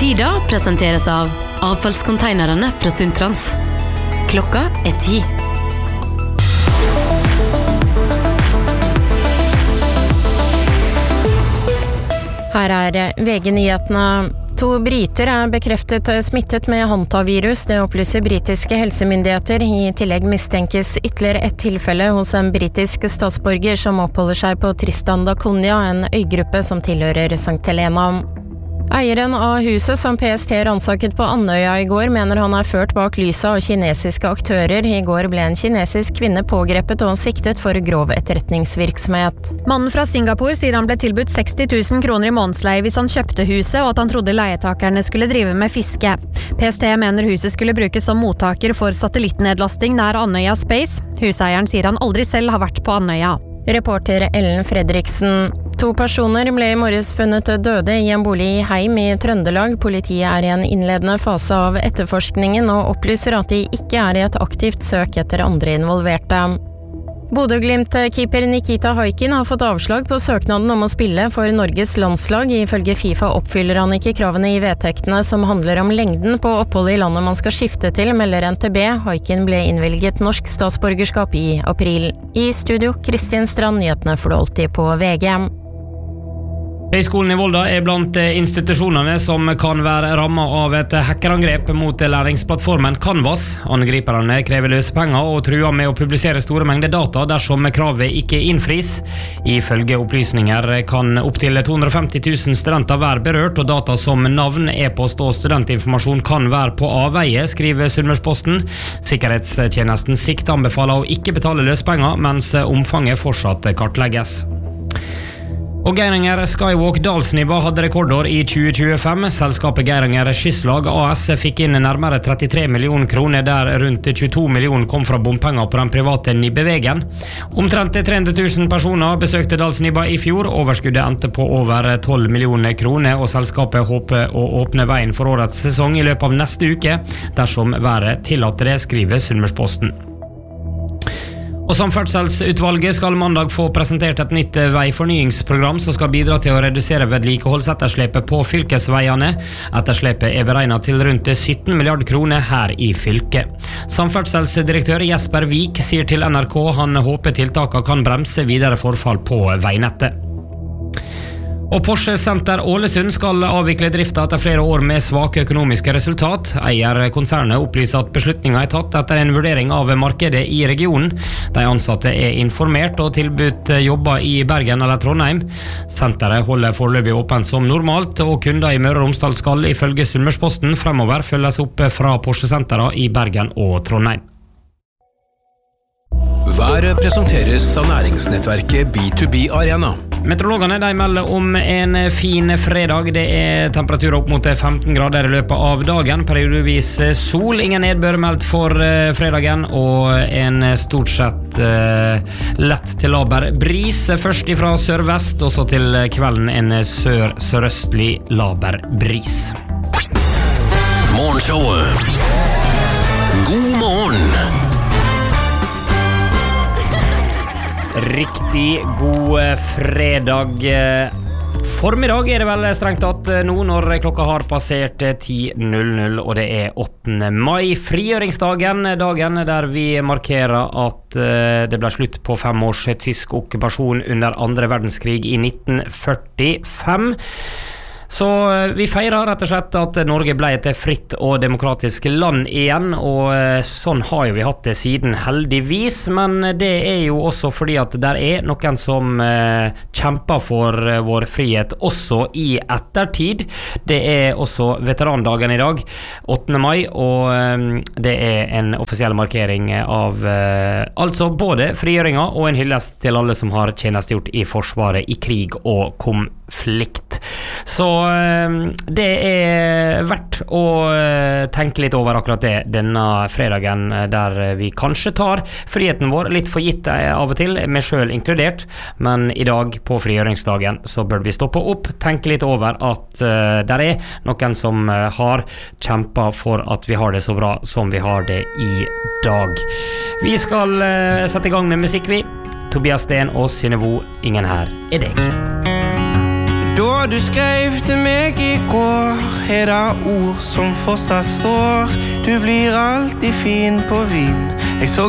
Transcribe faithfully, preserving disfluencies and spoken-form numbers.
Tida presenteres av avfallskonteinerne fra Sundtrans. Klokka er ti. Her er V G-nyhetene. To briter er bekreftet smittet med hantavirus, det opplyser britiske helsemyndigheter. I tillegg mistenkes ytterligere et tilfelle hos en britisk statsborger som oppholder seg på Tristan da Cunha, en øygruppe som tilhører Sankt Helena. Eieren av huset som P S T ransaket på Andøya i går mener han er ført bak lyset av kinesiske aktører. I går ble en kinesisk kvinne pågrepet og siktet for grov etterretningsvirksomhet. Mannen fra Singapore sier han ble tilbudt seksti tusen kroner i månedsleie hvis han kjøpte huset, og at han trodde leietakerne skulle drive med fiske. P S T mener huset skulle brukes som mottaker for satellittnedlasting nær Andøya Space. Huseieren sier han aldri selv har vært på Andøya. Reporter Ellen Fredriksen. To personer ble i morges funnet døde i en bolig i Heim i Trøndelag. Politiet er i en innledende fase av etterforskningen og opplyser at de ikke er i et aktivt søk etter andre involverte. Bodø-Glimt-keeper Nikita Haikin har fått avslag på søknaden om å spille for Norges landslag. Ifølge FIFA oppfyller han ikke kravene i vedtektene som handler om lengden på oppholdet i landet man skal skifte til, melder N T B. Haikin ble innvilget norsk statsborgerskap i april. I studio, Kristin Strand, nyhetene får du alltid på V G. Høgskolen i Volda er blant institusjonene som kan være rammet av et hackerangrep mot læringsplattformen Canvas. Angriperne krever løsepenger og truer med å publisere store mengder data dersom kravet ikke innfris. Ifølge opplysninger kan opp til to hundre og femti tusen studenter være berørt, og data som navn, e-post og studentinformasjon kan være på avveie, skriver Sunnmørsposten. Sikkerhetstjenesten Sikt anbefaler å ikke betale løsepenger, mens omfanget fortsatt kartlegges. Og Geiranger Skywalk Dalsnibba hadde rekordår i tjue tjuefem. Selskapet Geiranger Skysslag A S fikk inn nærmere trettitre millioner kroner, der rundt tjueto millioner kom fra bompenger på den private Nibbevegen. Omtrent tre hundre tusen personer besøkte Dalsnibba i fjor. Overskuddet endte på over tolv millioner kroner, og selskapet håper å åpne veien for årets sesong i løpet av neste uke, dersom været tillater det, skriver Sunnmørsposten. Og Samferdselsutvalget skal mandag få presentert et nytt veifornyingsprogram som skal bidra til å redusere vedlikeholdsetterslepet på fylkesveiene. Etterslepet er beregnet til rundt sytten milliarder kroner her i fylket. Samferdselsdirektør Jesper Vik sier til N R K han håper tiltakene kan bremse videre forfall på veinettet. Og Porsche Center Ålesund skal avvikle drifta etter flere år med svake økonomiske resultat. Eierkonsernet opplyser at beslutningen er tatt etter en vurdering av markedet i regionen. De ansatte er informert og tilbudt jobber i Bergen eller Trondheim. Senteret holder foreløpig åpent som normalt, og kunder i Møre og Romsdal skal ifølge Sunnmørsposten fremover følges opp fra Porsche Centera i Bergen og Trondheim. Været presenteres av næringsnettverket B to B Arena. Meteorologene de melder om en fin fredag. Det er temperaturer opp mot femten grader i løpet av dagen. Periodevis sol, ingen nedbør meldt for fredagen, og en stort sett uh, lett til laber bris. Først ifra sørvest, og så til kvelden en sør-sørøstlig laber bris. Morgenshowet. God morgen. Riktig god fredag formiddag er det vel strengt tatt nå når klokka har passert ti null null, og det er åttende mai, frigjøringsdagen, dagen der vi markerer at det ble slutt på fem års tysk okkupasjon under andre verdenskrig i nitten førtifem. Så vi feirer rett og slett at Norge ble et fritt og demokratisk land igjen, og sånn har jo vi hatt det siden, heldigvis, men det er jo også fordi at der er noen som eh, kjemper for vår frihet også i ettertid. Det er også veterandagen i dag, åttende mai, og eh, det er en offisiell markering av eh, altså både frigjøringa og en hyllest til alle som har tjenestegjort i forsvaret i krig og konflikt. Så det er verdt å tenke litt over akkurat det denne fredagen, der vi kanskje tar friheten vår litt for gitt av og til, med selv inkludert, men i dag på frigjøringsdagen så bør vi stoppe opp, tenke litt over at uh, der er noen som uh, har kjempet for at vi har det så bra som vi har det i dag. Vi skal uh, sette i gang med musikk, vi. Tobias Sten og Synnøve, ingen her er deg. Da du skrev til meg I går, er det ord som fortsatt står. Du blir alltid fin på vin. Jeg så